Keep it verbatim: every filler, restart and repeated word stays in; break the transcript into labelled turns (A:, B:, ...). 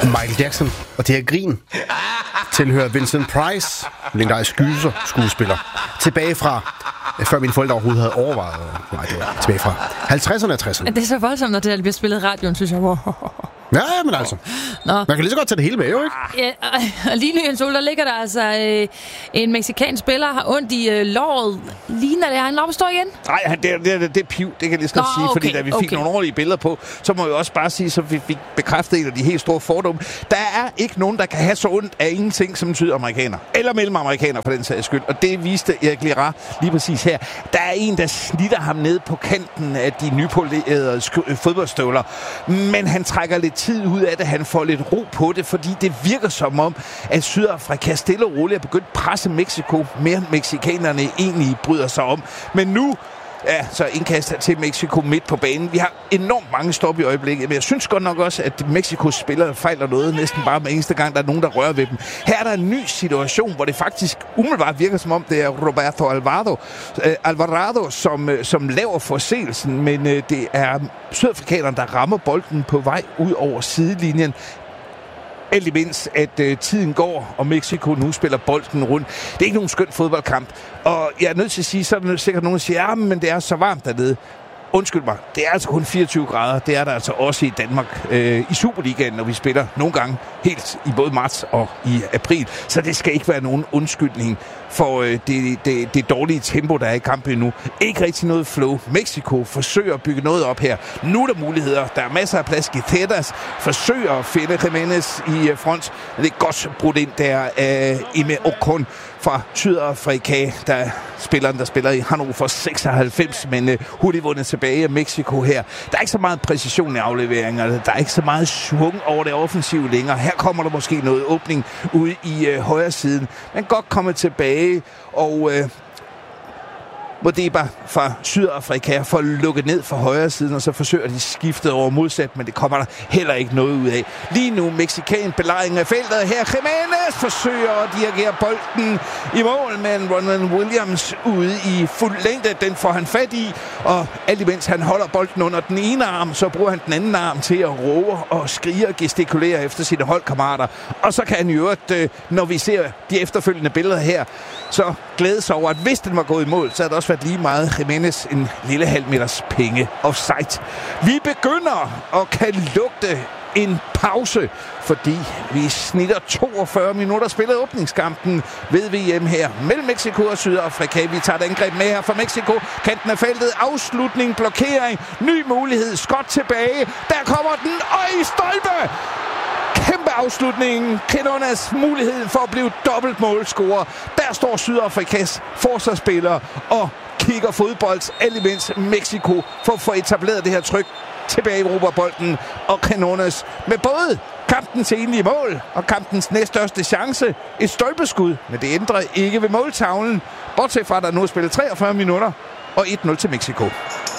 A: Michael Jackson og det her grin tilhører Vincent Price, legendarisk gyser skuespiller. Tilbage fra, før mine forældre overhovedet havde overvejet. Nej, det var tilbage fra halvtredserne og tresserne.
B: Det er så voldsomt, når det bliver spillet i radioen, synes jeg.
A: Ja, men altså. Nå. Man kan lige så godt tage det hele med, jo ikke?
B: Ja, og lige nu, Jens Ole, der ligger der altså øh, en mexikansk spiller, har ondt i øh, låret. Ligner det, har han lov at stå igen?
C: Nej, det, det, det, det er piv, det kan jeg lige så godt sige,
B: okay,
C: fordi da vi fik
B: okay.
C: nogle ordentlige billeder på, så må jeg også bare sige, så vi fik bekræftet en af de helt store fordomme. Der er ikke nogen, der kan have så ondt af ingenting som sydamerikaner. Eller mellemamerikaner, for den sags skyld. Og det viste Erik Lera lige præcis her. Der er en, der snitter ham ned på kanten af de nypolerede fodboldstøvler. Men han trækker lidt tid ud af det, han får lidt ro på det, fordi det virker som om, at Sydafrika stille og roligt er begyndt at presse Mexico mere end mexikanerne egentlig bryder sig om. Men nu ja, så indkast til Mexico midt på banen. Vi har enormt mange stop i øjeblikket, men jeg synes godt nok også, at Mexikos spillere fejler noget næsten bare med eneste gang, der er nogen, der rører ved dem. Her er der en ny situation, hvor det faktisk umiddelbart virker som om, det er Roberto Alvarado, øh, Alvarado som, øh, som laver forseelsen, men øh, det er sydafrikanerne, der rammer bolden på vej ud over sidelinjen. Alt imens, at øh, tiden går, og Mexico nu spiller bolden rundt. Det er ikke nogen skøn fodboldkamp. Og jeg er nødt til at sige, så er der sikkert nogen, der siger, ja, men det er så varmt dernede. Undskyld mig, det er altså kun fireogtyve grader. Det er der altså også i Danmark øh, i Superligaen, når vi spiller nogle gange helt i både marts og i april. Så det skal ikke være nogen undskyldning for øh, det, det, det dårlige tempo, der er i kampen nu. Ikke rigtig noget flow. Mexico forsøger at bygge noget op her. Nu er der muligheder. Der er masser af plads. Guiteras forsøger at finde Jimenez i øh, front. Det er godt brudt ind der af øh, Ime Ocon fra Sydafrika, der spilleren, der spiller i Hannover seksoghalvfems, men øh, hurtigt vundet tilbage af Mexico her. Der er ikke så meget præcision i afleveringerne. Der er ikke så meget svung over det offensive længere. Her kommer der måske noget åbning ude i øh, højre siden. Men godt komme tilbage, og øh, Modiba fra Sydafrika får lukket ned fra højre siden, og så forsøger de skiftet over modsat, men det kommer der heller ikke noget ud af. Lige nu mexican belejring af feltet her. Jimenez forsøger at dirigere bolden i mål, men Ronald Williams ude i fuld længde. Den får han fat i, og alt imens han holder bolden under den ene arm, så bruger han den anden arm til at råbe og skrige og gestikulere efter sine holdkammerater. Og så kan han i øvrigt, når vi ser de efterfølgende billeder her, så glæde sig over, at hvis den var gået i mål, så havde det også været lige meget Jimenez en lille halv meters penge offside. Vi begynder at kan lugte en pause, fordi vi snitter toogfyrre minutter spillet åbningskampen ved V M her mellem Mexico og Sydafrika. Vi tager et angreb med her fra Mexico. Kanten af feltet, afslutning, blokering, ny mulighed, skot tilbage. Der kommer den, og i stolpe! Kæmpe afslutningen. Quinones muligheden for at blive dobbelt målscorer. Der står Sydafrikas forsvarsspillere og kigger fodbold, alt imens Mexico for at få etableret det her tryk tilbage i bolden, og Quinones med både kampens enlige mål og kampens næststørste chance. Et stolpeskud, men det ændrer ikke ved måltavlen. Bortset fra, at der nu er spillet treogfyrre minutter og et nul til Mexico.